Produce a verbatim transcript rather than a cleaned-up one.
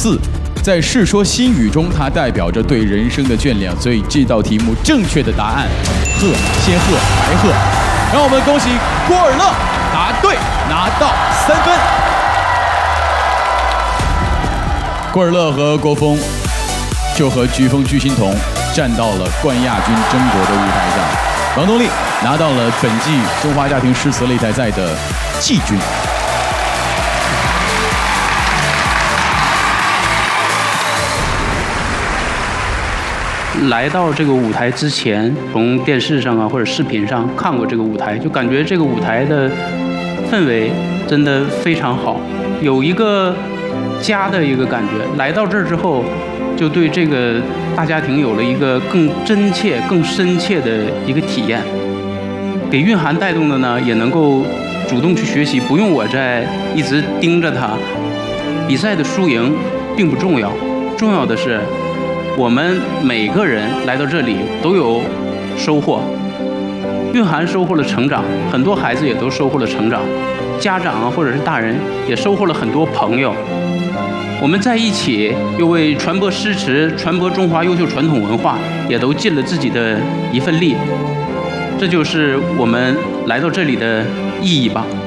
四。在《世说新语》中，它代表着对人生的眷恋，所以这道题目正确的答案，鹤，仙鹤，白鹤。让我们恭喜郭尔乐答对，拿到三分。郭尔乐和郭峰就和飓风巨星童站到了冠亚军争夺的舞台上，王东丽拿到了本季中华家庭诗词擂台赛的季军。 来到这个舞台之前，从电视上啊或者视频上看过这个舞台，就感觉这个舞台的氛围真的非常好，有一个家的一个感觉。来到这儿之后，就对这个大家庭有了一个更真切、更深切的一个体验。给蕴涵带动的呢，也能够主动去学习，不用我再一直盯着他。比赛的输赢并不重要，重要的是我们每个人来到这里都有收获。蕴涵收获了成长，很多孩子也都收获了成长，家长啊或者是大人也收获了很多朋友。我们在一起又为传播诗词、传播中华优秀传统文化，也都尽了自己的一份力。这就是我们来到这里的意义吧。